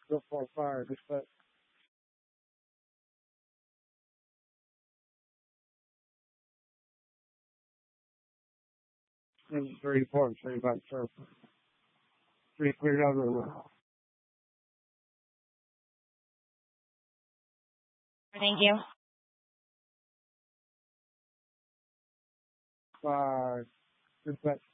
go for a fire. Just that is very important. So you got to pretty cleared out of the Thank you. fire. Good bet.